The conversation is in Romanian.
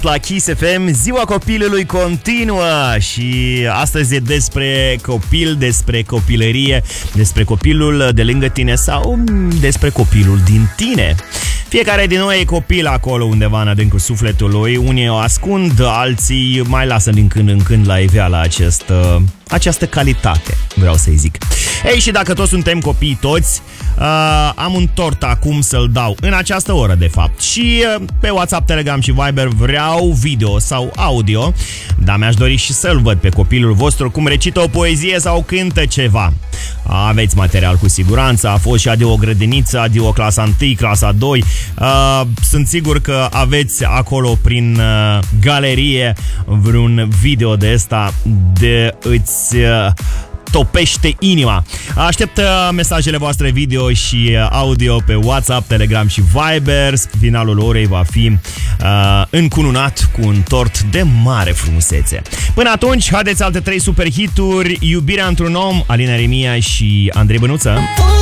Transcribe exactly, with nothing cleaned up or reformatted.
La Kiss F M, ziua copilului continuă și astăzi e despre copil, despre copilărie, despre copilul de lângă tine sau despre copilul din tine. Fiecare din noi e copil acolo undeva în adâncul sufletului. Unii o ascund, alții mai lasă din când în când la iveală acest, această calitate, vreau să-i zic. Ei, și dacă toți suntem copii toți, uh, am un tort acum să-l dau în această oră, de fapt. Și uh, pe WhatsApp, Telegram și Viber vreau video sau audio, dar mi-aș dori și să-l văd pe copilul vostru cum recită o poezie sau cântă ceva. Aveți material cu siguranță, a fost și adio o grădiniță, adio clasa unu, clasa doi. Uh, sunt sigur că aveți acolo prin uh, galerie vreun video de ăsta de îți... Uh, topește inima. Aștept mesajele voastre video și audio pe WhatsApp, Telegram și Viber. Finalul orei va fi uh, încununat cu un tort de mare frumusețe. Până atunci, haideți alte trei super hituri: Iubirea într-un om, Alina Remia și Andrei Bănuță.